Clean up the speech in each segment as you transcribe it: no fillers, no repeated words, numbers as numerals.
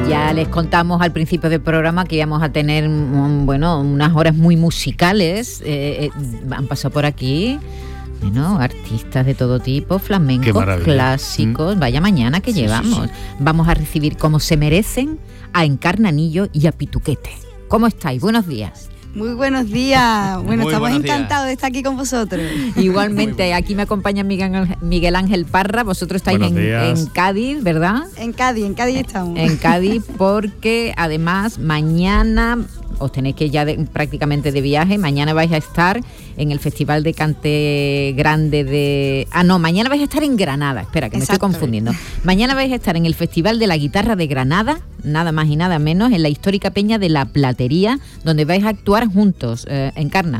Ya les contamos al principio del programa que íbamos a tener, unas horas muy musicales. Han pasado por aquí, artistas de todo tipo, flamencos, clásicos. Vaya mañana que llevamos. Sí. Vamos a recibir como se merecen a Encarnanillo y a Pituquete. ¿Cómo estáis? Buenos días. Muy buenos días. Bueno, muy estamos encantados de estar aquí con vosotros. Igualmente, aquí me acompaña Miguel Ángel Parra. Vosotros estáis en Cádiz, ¿verdad? En Cádiz estamos. En Cádiz, porque además mañana os tenéis que ir ya prácticamente de viaje. Mañana vais a estar en el Festival de Cante Grande de... mañana vais a estar en Granada. Espera, que Exacto. Me estoy confundiendo. Mañana vais a estar en el Festival de la Guitarra de Granada, nada más y nada menos, en la histórica Peña de la Platería, donde vais a actuar juntos, Encarna.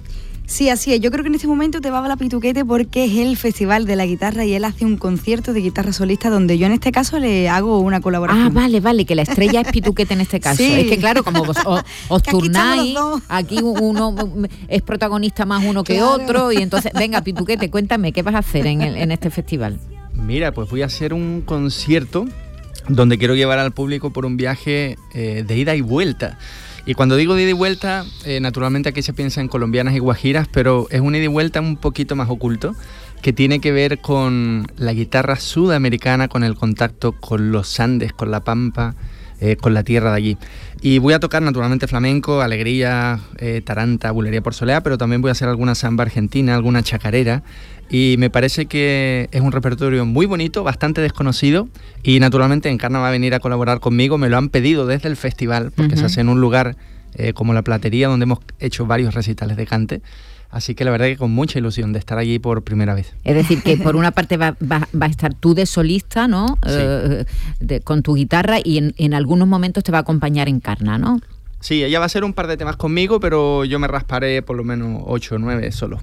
Sí, así es. Yo creo que en este momento te va a hablar Pituquete porque es el Festival de la Guitarra y él hace un concierto de guitarra solista donde yo en este caso le hago una colaboración. Vale, que la estrella es Pituquete en este caso. Sí. Es que claro, como vos os turnáis, aquí uno es protagonista más uno que otro y entonces, venga Pituquete, cuéntame, ¿qué vas a hacer en este festival? Mira, pues voy a hacer un concierto donde quiero llevar al público por un viaje de ida y vuelta. Y cuando digo de ida y vuelta, naturalmente aquí se piensa en colombianas y guajiras, pero es un ida y vuelta un poquito más oculto, que tiene que ver con la guitarra sudamericana, con el contacto con los Andes, con la Pampa, con la tierra de allí. Y voy a tocar naturalmente flamenco, alegría, taranta, bulería por soleá, pero también voy a hacer alguna samba argentina, alguna chacarera. Y me parece que es un repertorio muy bonito, bastante desconocido. Y naturalmente Encarna va a venir a colaborar conmigo. Me lo han pedido desde el festival, porque se hace en un lugar como La Platería, donde hemos hecho varios recitales de cante. Así que la verdad que con mucha ilusión de estar allí por primera vez. Es decir, que por una parte va a estar tú de solista, ¿no? Sí. Con tu guitarra y en algunos momentos te va a acompañar Encarna, ¿no? Sí, ella va a hacer un par de temas conmigo, pero yo me rasparé por lo menos 8 o 9 solo.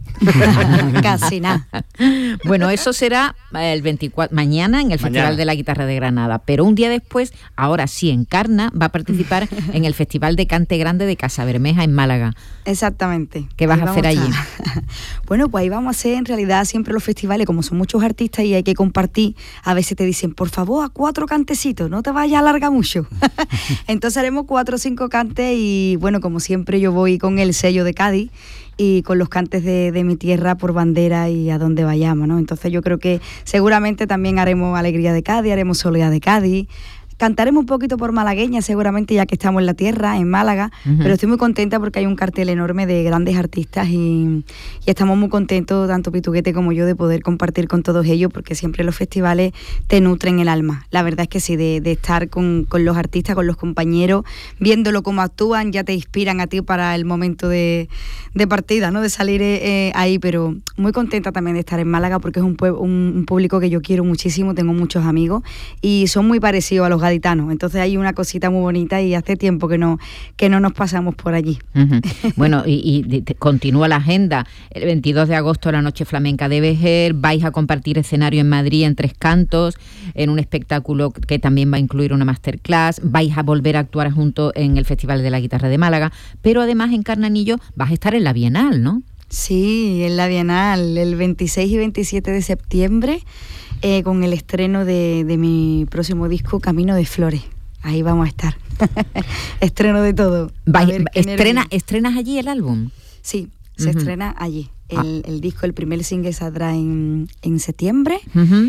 Casi nada. Bueno, eso será el 24, mañana en el Festival de la Guitarra de Granada, pero un día después, ahora sí, Encarna va a participar en el Festival de Cante Grande de Casabermeja en Málaga. Exactamente. ¿Qué vas a hacer allí? Bueno, pues ahí vamos a hacer en realidad siempre los festivales, como son muchos artistas y hay que compartir, a veces te dicen, por favor, a 4 cantecitos, no te vayas a alargar mucho. Entonces haremos 4 o 5 cantes y bueno, como siempre yo voy con el sello de Cádiz y con los cantes de mi tierra por bandera y a donde vayamos, ¿no? Entonces yo creo que seguramente también haremos Alegría de Cádiz, haremos Soledad de Cádiz. Cantaremos un poquito por malagueña seguramente ya que estamos en la tierra, en Málaga, pero estoy muy contenta porque hay un cartel enorme de grandes artistas y estamos muy contentos, tanto Pituquete como yo, de poder compartir con todos ellos porque siempre los festivales te nutren el alma. La verdad es que sí, de estar con los artistas, con los compañeros, viéndolo cómo actúan, ya te inspiran a ti para el momento de partida, ¿no? De salir ahí, pero muy contenta también de estar en Málaga porque es un público que yo quiero muchísimo, tengo muchos amigos y son muy parecidos a los gaditanos, entonces hay una cosita muy bonita y hace tiempo que no nos pasamos por allí. Bueno, y continúa la agenda. El 22 de agosto la Noche Flamenca de Vejer, vais a compartir escenario en Madrid en 3 cantos, en un espectáculo que también va a incluir una masterclass, vais a volver a actuar juntos en el Festival de la Guitarra de Málaga, pero además en Encarnanillo vas a estar en la Bienal, ¿no? Sí, en la Bienal, el 26 y 27 de septiembre, con el estreno de mi próximo disco, Camino de Flores. Ahí vamos a estar. Estreno de todo. ¿Estrenas allí el álbum? Sí, se estrena allí. El disco, el primer single saldrá en septiembre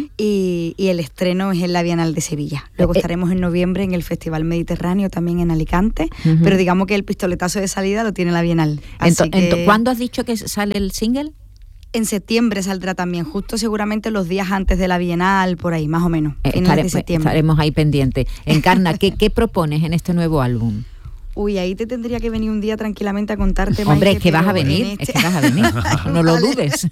y el estreno es en la Bienal de Sevilla. Luego estaremos en noviembre en el Festival Mediterráneo, también en Alicante, pero digamos que el pistoletazo de salida lo tiene la Bienal. ¿Cuándo has dicho que sale el single? En septiembre saldrá también, justo seguramente los días antes de la Bienal, por ahí, más o menos, finales de septiembre. Estaremos ahí pendientes. Encarna, ¿qué propones en este nuevo álbum? Uy, ahí te tendría que venir un día tranquilamente a contarte. Hombre, es que vas a venir, no lo dudes.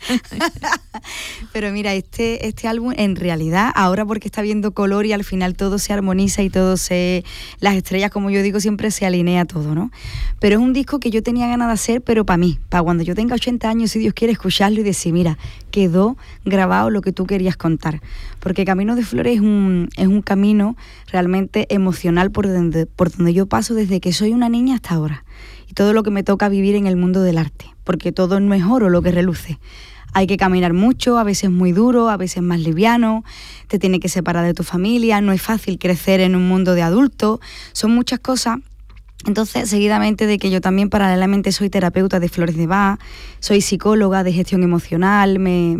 Pero mira, este álbum en realidad, ahora porque está viendo color y al final todo se armoniza y las estrellas, como yo digo, siempre se alinea todo, ¿no? Pero es un disco que yo tenía ganas de hacer, pero para mí, para cuando yo tenga 80 años, si Dios quiere, escucharlo y decir, mira, quedó grabado lo que tú querías contar. Porque Camino de Flores es un camino realmente emocional por donde yo paso desde que soy una niña hasta ahora. Y todo lo que me toca vivir en el mundo del arte, porque todo no es oro lo que reluce. hay que caminar mucho, a veces muy duro, a veces más liviano, te tiene que separar de tu familia, no es fácil crecer en un mundo de adultos, son muchas cosas. Entonces, seguidamente de que yo también paralelamente soy terapeuta de flores de Bach, soy psicóloga de gestión emocional, me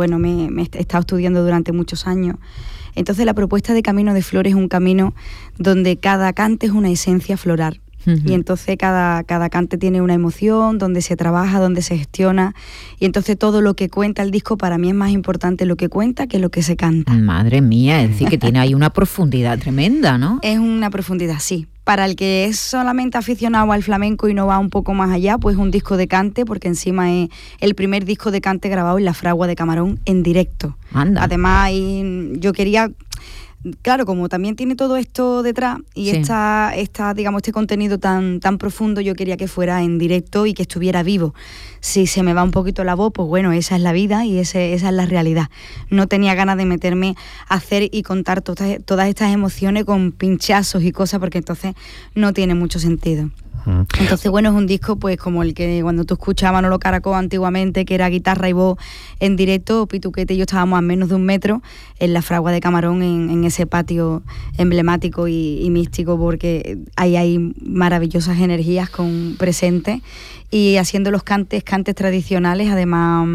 he estado estudiando durante muchos años. Entonces, la propuesta de Camino de Flores es un camino donde cada cante es una esencia floral. Y entonces cada cante tiene una emoción, donde se trabaja, donde se gestiona, y entonces todo lo que cuenta el disco para mí es más importante lo que cuenta que lo que se canta. Madre mía, es decir que tiene ahí una profundidad tremenda, ¿no? Es una profundidad, sí. Para el que es solamente aficionado al flamenco y no va un poco más allá, pues un disco de cante, porque encima es el primer disco de cante grabado en la Fragua de Camarón en directo. Anda. Además, yo quería... Claro, como también tiene todo esto detrás y sí. digamos, este contenido tan profundo, yo quería que fuera en directo y que estuviera vivo. Si se me va un poquito la voz, pues bueno, esa es la vida y esa es la realidad. No tenía ganas de meterme a hacer y contar todas estas emociones con pinchazos y cosas, porque entonces no tiene mucho sentido. Entonces, bueno, es un disco pues como el que cuando tú escuchabas a Manolo Caracol antiguamente, que era guitarra y voz en directo, Pituquete y yo estábamos a menos de 1 metro en la Fragua de Camarón, en ese patio emblemático y místico, porque ahí hay maravillosas energías presentes, y haciendo los cantes tradicionales, además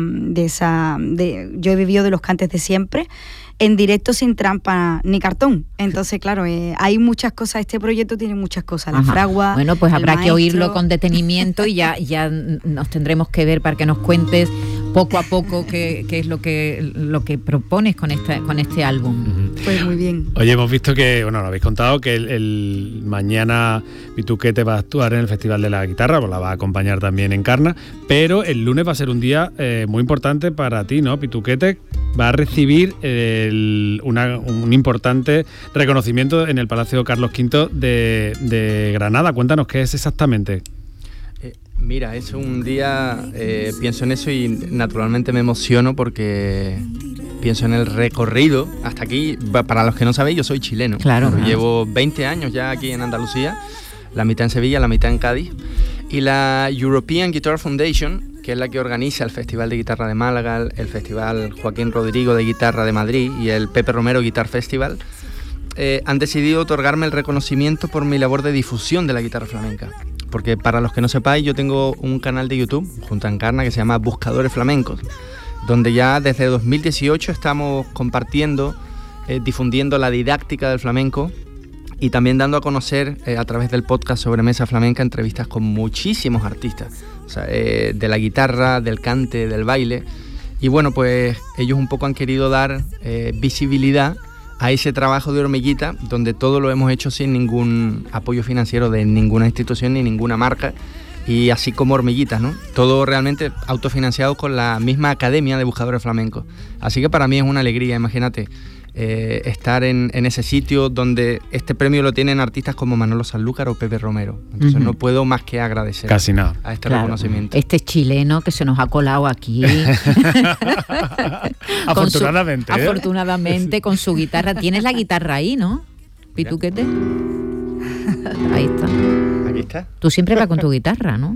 yo he vivido de los cantes de siempre, en directo, sin trampa ni cartón. Entonces, claro, hay muchas cosas, este proyecto tiene muchas cosas, la fragua. Bueno, pues habrá maestro. Que oírlo con detenimiento y ya nos tendremos que ver para que nos cuentes poco a poco qué es lo que propones con este álbum. Pues muy bien. Oye, hemos visto que, bueno, nos habéis contado que el mañana Pituquete va a actuar en el Festival de la Guitarra, pues la va a acompañar también en Encarna, pero el lunes va a ser un día muy importante para ti, ¿no? Pituquete va a recibir un importante reconocimiento en el Palacio Carlos V de Granada. Cuéntanos qué es exactamente. Mira, es un día, pienso en eso y naturalmente me emociono porque pienso en el recorrido hasta aquí. Para los que no sabéis, yo soy chileno. Claro. Llevo 20 años ya aquí en Andalucía, la mitad en Sevilla, la mitad en Cádiz. Y la European Guitar Foundation, que es la que organiza el Festival de Guitarra de Málaga, el Festival Joaquín Rodrigo de Guitarra de Madrid y el Pepe Romero Guitar Festival, han decidido otorgarme el reconocimiento por mi labor de difusión de la guitarra flamenca. Porque para los que no sepáis, yo tengo un canal de YouTube junto a Encarna que se llama Buscadores Flamencos, donde ya desde 2018 estamos compartiendo, difundiendo la didáctica del flamenco y también dando a conocer a través del podcast Sobremesa Flamenca entrevistas con muchísimos artistas, o sea, de la guitarra, del cante, del baile. Y bueno, pues ellos un poco han querido dar visibilidad a ese trabajo de hormiguita, donde todo lo hemos hecho sin ningún apoyo financiero de ninguna institución ni ninguna marca, y así como hormiguitas, ¿no? Todo realmente autofinanciado con la misma Academia de Buscadores Flamencos. Así que para mí es una alegría, imagínate, estar en ese sitio donde este premio lo tienen artistas como Manolo Sanlúcar o Pepe Romero. Entonces no puedo más que agradecer casi nada a este reconocimiento. Este chileno que se nos ha colado aquí. Afortunadamente. Afortunadamente, con su guitarra. Tienes la guitarra ahí, ¿no, Pituquete? Ahí está. Aquí está. Tú siempre vas con tu guitarra, ¿no?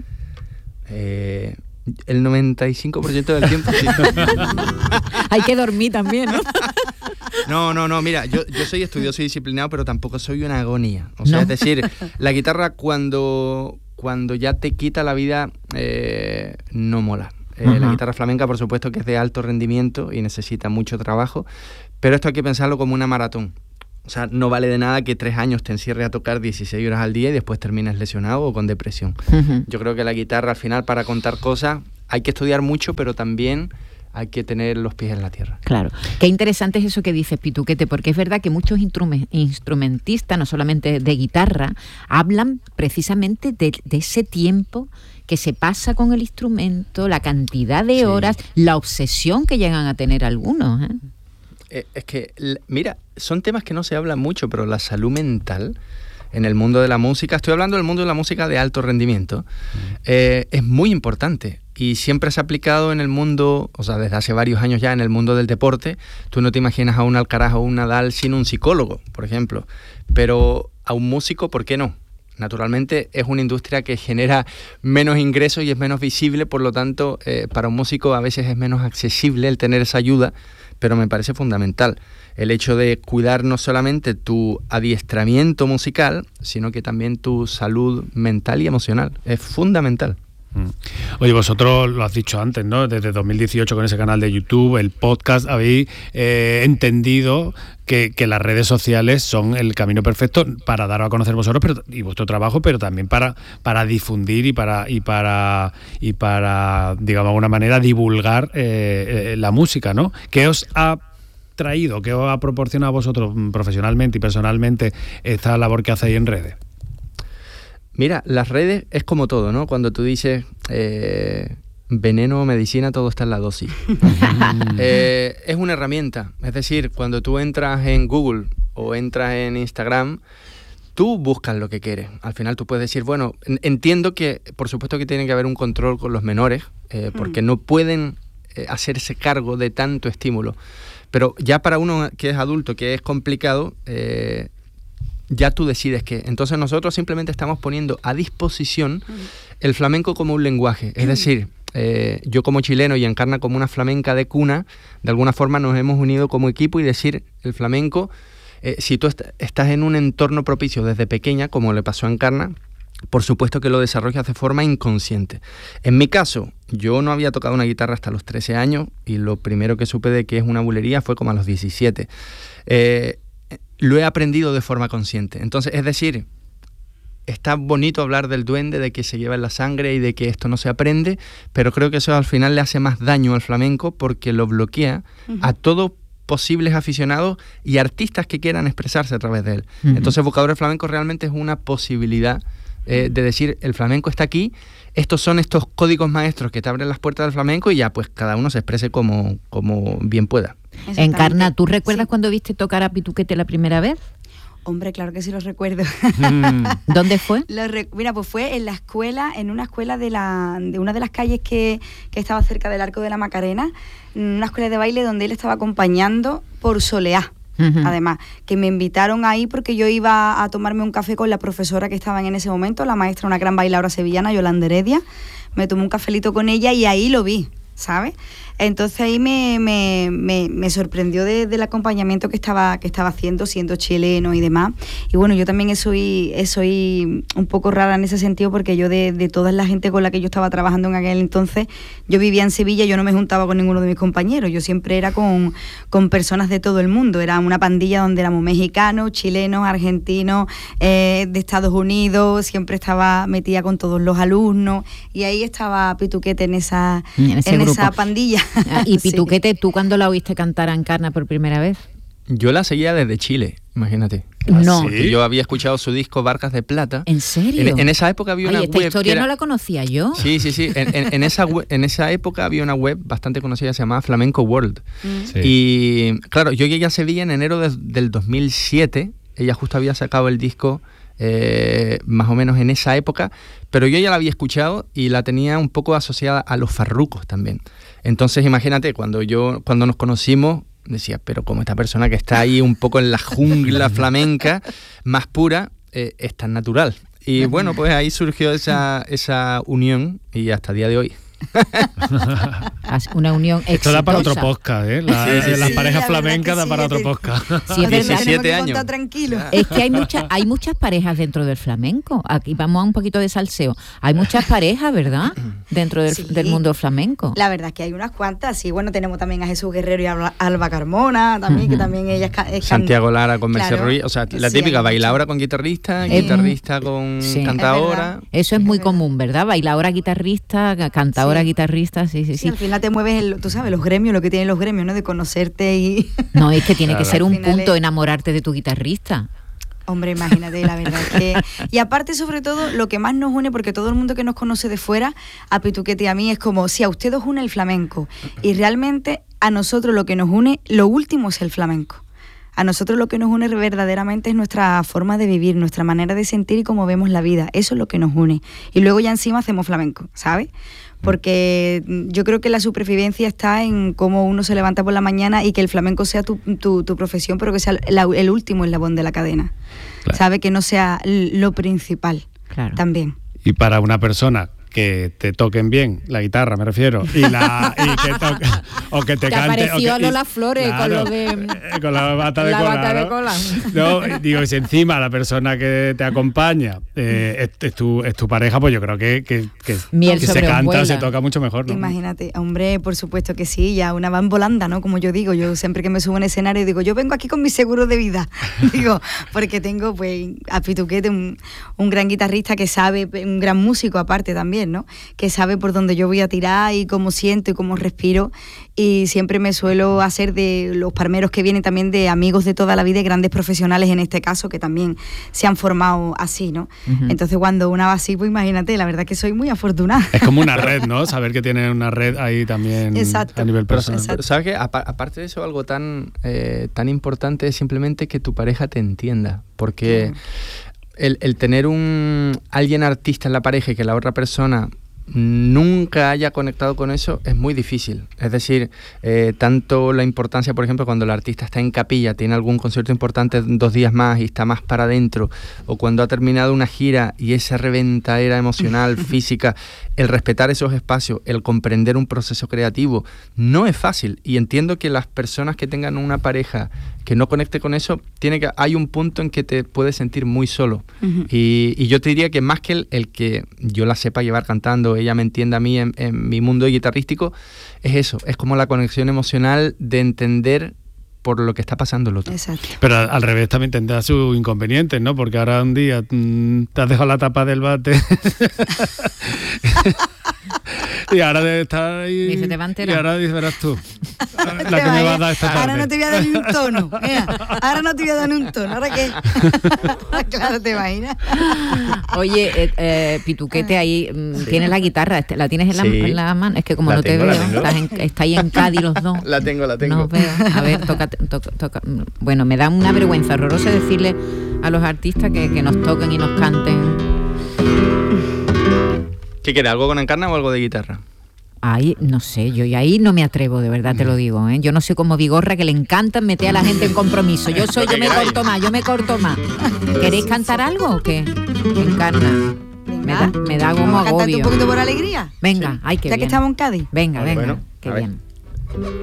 El 95% del tiempo sí. Hay que dormir también, ¿no? No, mira, yo soy estudioso y disciplinado, pero tampoco soy una agonía. O sea, ¿no? Es decir, la guitarra cuando ya te quita la vida, no mola. La guitarra flamenca, por supuesto, que es de alto rendimiento y necesita mucho trabajo, pero esto hay que pensarlo como una maratón. O sea, no vale de nada que 3 años te encierres a tocar 16 horas al día y después termines lesionado o con depresión. Yo creo que la guitarra, al final, para contar cosas, hay que estudiar mucho, pero también hay que tener los pies en la tierra. Claro. Qué interesante es eso que dices, Pituquete, porque es verdad que muchos instrumentistas, no solamente de guitarra, hablan precisamente de ese tiempo que se pasa con el instrumento, la cantidad de horas, la obsesión que llegan a tener algunos, ¿eh? Es que, mira, son temas que no se hablan mucho, pero la salud mental en el mundo de la música, estoy hablando del mundo de la música de alto rendimiento, es muy importante y siempre se ha aplicado en el mundo, o sea, desde hace varios años ya en el mundo del deporte. Tú no te imaginas a un Alcaraz o un Nadal sin un psicólogo, por ejemplo, pero a un músico, ¿por qué no? Naturalmente es una industria que genera menos ingresos y es menos visible, por lo tanto, para un músico a veces es menos accesible el tener esa ayuda, pero me parece fundamental el hecho de cuidar no solamente tu adiestramiento musical, sino que también tu salud mental y emocional. Es fundamental. Oye, vosotros lo has dicho antes, ¿no? Desde 2018 con ese canal de YouTube, el podcast, habéis entendido que las redes sociales son el camino perfecto para daros a conocer vosotros y vuestro trabajo, pero también para difundir y para digamos de alguna manera divulgar la música, ¿no? ¿Qué os ha traído, qué os ha proporcionado a vosotros profesionalmente y personalmente esta labor que hacéis en redes? Mira, las redes es como todo, ¿no? Cuando tú dices veneno o medicina, todo está en la dosis. Es una herramienta. Es decir, cuando tú entras en Google o entras en Instagram, tú buscas lo que quieres. Al final tú puedes decir, bueno, entiendo que por supuesto que tiene que haber un control con los menores, porque no pueden hacerse cargo de tanto estímulo. Pero ya para uno que es adulto, que es complicado, ya tú decides qué. Entonces nosotros simplemente estamos poniendo a disposición el flamenco como un lenguaje. Es decir, yo como chileno y Encarna como una flamenca de cuna, de alguna forma nos hemos unido como equipo y decir, el flamenco, si tú estás en un entorno propicio desde pequeña, como le pasó a Encarna, por supuesto que lo desarrollas de forma inconsciente. En mi caso, yo no había tocado una guitarra hasta los 13 años y lo primero que supe de que es una bulería fue como a los 17. Lo he aprendido de forma consciente. Entonces, es decir, está bonito hablar del duende, de que se lleva en la sangre y de que esto no se aprende, pero creo que eso al final le hace más daño al flamenco porque lo bloquea a todos posibles aficionados y artistas que quieran expresarse a través de él. Entonces, Vocadores Flamencos realmente es una posibilidad de decir, el flamenco está aquí, estos son estos códigos maestros que te abren las puertas del flamenco y ya pues cada uno se exprese como bien pueda. Encarna, ¿tú recuerdas cuando viste tocar a Pituquete la primera vez? Hombre, claro que sí lo recuerdo. ¿Dónde fue? Mira, pues fue en la escuela, en una escuela de una de las calles que estaba cerca del Arco de la Macarena, una escuela de baile donde él estaba acompañando por Soleá. Además, que me invitaron ahí porque yo iba a tomarme un café con la profesora que estaba en ese momento, la maestra, una gran bailadora sevillana, Yolanda Heredia. Me tomé un cafelito con ella y ahí lo vi, ¿sabes? Entonces ahí me sorprendió del acompañamiento que estaba haciendo, siendo chileno y demás. Y bueno, yo también soy un poco rara en ese sentido porque yo de toda la gente con la que yo estaba trabajando en aquel entonces, yo vivía en Sevilla, yo no me juntaba con ninguno de mis compañeros, yo siempre era con personas de todo el mundo, era una pandilla donde éramos mexicanos, chilenos, argentinos, de Estados Unidos, siempre estaba metida con todos los alumnos y ahí estaba Pituquete en esa pandilla. Y Pituquete, sí. ¿Tú cuándo la oíste cantar a Encarna por primera vez? Yo la seguía desde Chile, imagínate. No. Porque yo había escuchado su disco Barcas de Plata. ¿En serio? En esa época había una web... Esta historia no la conocía yo. Sí. En esa época había una web bastante conocida, se llamaba Flamenco World. Sí. Y claro, yo llegué a Sevilla en enero del 2007. Ella justo había sacado el disco... más o menos en esa época, pero yo ya la había escuchado y la tenía un poco asociada a los farrucos también. Entonces imagínate, cuando nos conocimos, decía, pero como esta persona que está ahí un poco en la jungla flamenca más pura, es tan natural. Y bueno, pues ahí surgió esa unión y hasta el día de hoy. Una unión exitosa. Esto da para otro podcast, ¿eh? Las parejas flamencas da para otro podcast. Sí, es 17 años. Tranquilo. Es que hay muchas parejas dentro del flamenco. Aquí vamos a un poquito de salseo. Hay muchas parejas, ¿verdad? Dentro del mundo flamenco. La verdad es que hay unas cuantas. Sí, bueno, tenemos también a Jesús Guerrero y a Alba Carmona, también, que también ella es Santiago Lara con Mercedes claro. Ruiz. O sea, la típica bailadora con guitarrista, guitarrista con cantadora. Eso es muy común, ¿verdad? Bailadora, guitarrista, cantadora, guitarrista, sí. Al final te mueves, tú sabes, los gremios, lo que tienen los gremios, ¿no? De conocerte y... No, es que tiene que ser un punto enamorarte de tu guitarrista. Hombre, imagínate, la verdad es que... Y aparte, sobre todo, lo que más nos une, porque todo el mundo que nos conoce de fuera, a Pituquete y a mí, es como, si a usted os une el flamenco, y realmente a nosotros lo que nos une, lo último es el flamenco. A nosotros lo que nos une verdaderamente es nuestra forma de vivir, nuestra manera de sentir y cómo vemos la vida. Eso es lo que nos une. Y luego ya encima hacemos flamenco, ¿sabes? porque yo creo que la supervivencia está en cómo uno se levanta por la mañana y que el flamenco sea tu profesión, pero que sea el último eslabón de la cadena, claro. ¿Sabe? Que no sea lo principal, claro. También. Y para una persona que te toquen bien la guitarra, me refiero, y que toque, o que te cante, apareció Lola Flores, claro, con la bata de cola. No, digo, si encima la persona que te acompaña es tu pareja, pues yo creo que se canta o se toca mucho mejor, ¿no? Imagínate, hombre, por supuesto que sí, ya una van volanda, ¿no? Como yo digo, yo siempre que me subo en escenario digo, yo vengo aquí con mi seguro de vida, digo, porque tengo pues a Pituquete, un gran guitarrista que sabe, un gran músico aparte también, ¿no? Que sabe por dónde yo voy a tirar y cómo siento y cómo respiro, y siempre me suelo hacer de los parmeros que vienen también de amigos de toda la vida y grandes profesionales en este caso que también se han formado así, ¿no? Uh-huh. Entonces cuando una va así, pues imagínate, la verdad que soy muy afortunada. Es como una red, ¿no? Saber que tiene una red ahí también. Exacto. A nivel personal. Pero ¿sabes qué? Aparte de eso, algo tan importante es simplemente que tu pareja te entienda, porque el tener alguien artista en la pareja y que la otra persona nunca haya conectado con eso es muy difícil. Es decir, tanto la importancia, por ejemplo, cuando el artista está en capilla, tiene algún concierto importante 2 días más y está más para adentro, o cuando ha terminado una gira y esa reventadera emocional, física, el respetar esos espacios, el comprender un proceso creativo, no es fácil. Y entiendo que las personas que tengan una pareja que no conecte con eso, hay un punto en que te puedes sentir muy solo. Uh-huh. Y yo te diría que más que el que yo la sepa llevar cantando, ella me entienda a mí en mi mundo guitarrístico, es eso, es como la conexión emocional de entender por lo que está pasando el otro. Exacto. Pero al revés también tendrá sus inconvenientes, ¿no? Porque ahora un día te has dejado la tapa del bate y ahora debe estar ahí. Y se te va a enterar. Y ahora verás tú. La que me va a dar esta parte. Ahora no te voy a dar ni un tono. Ahora no te voy a dar ni un tono. ¿Ahora qué? Claro, te imaginas. Oye, Pituquete, ahí tienes la guitarra. ¿La tienes en la mano? Es que como no te veo, está ahí en Cádiz los dos. La tengo. No veo. A ver, toca. Bueno, me da una vergüenza horrorosa decirle a los artistas que nos toquen y nos canten. ¿Qué quieres? ¿Algo con Encarna o algo de guitarra? Ay, no sé, yo y ahí no me atrevo, de verdad te lo digo, ¿eh? Yo no sé como Vigorra, que le encanta meter a la gente en compromiso. Yo me corto más. ¿Queréis cantar algo o qué? Encarna. Me da como agobio. ¿Cantarte un poquito por alegría? Venga, sí. Ay, qué ya bien. Que estamos en Cádiz. Venga, bueno, qué bien.